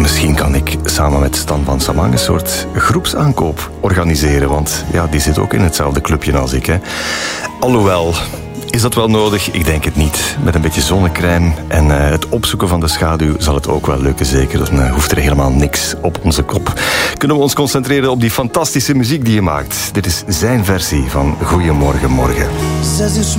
misschien kan ik samen met Stan van Samang een soort groepsaankoop organiseren. Want ja, die zit ook in hetzelfde clubje als ik. Hè. Alhoewel, is dat wel nodig? Ik denk het niet. Met een beetje zonnecrème en het opzoeken van de schaduw zal het ook wel lukken, zeker. Dan hoeft er helemaal niks op onze kop. Kunnen we ons concentreren op die fantastische muziek die je maakt. Dit is zijn versie van Goeiemorgen Morgen. 6 uur 's